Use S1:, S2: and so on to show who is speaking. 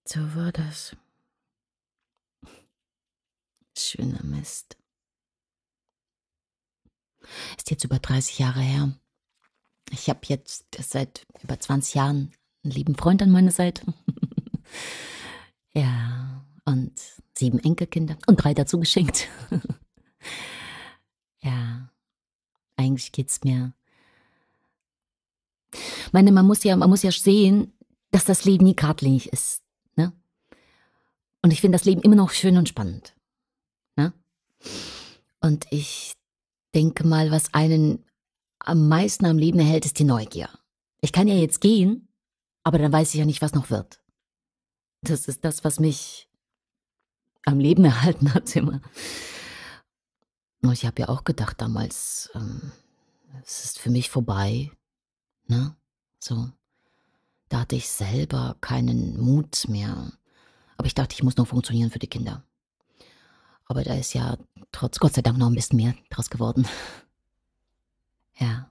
S1: So war das. Schöner Mist. Ist jetzt über 30 Jahre her. Ich habe jetzt seit über 20 Jahren einen lieben Freund an meiner Seite. Ja, und 7 Enkelkinder und 3 dazu geschenkt. Ja, eigentlich geht's mir. Man muss ja sehen, dass das Leben nie geradlinig ist, ne? Und ich finde das Leben immer noch schön und spannend, ne? Und ich denke mal, was einen am meisten am Leben erhält, ist die Neugier. Ich kann ja jetzt gehen, aber dann weiß ich ja nicht, was noch wird. Das ist das, was mich am Leben erhalten hat immer. Und ich habe ja auch gedacht damals, es ist für mich vorbei, ne? So. Da hatte ich selber keinen Mut mehr. Aber ich dachte, ich muss noch funktionieren für die Kinder. Aber da ist ja trotz Gott sei Dank noch ein bisschen mehr draus geworden. Ja.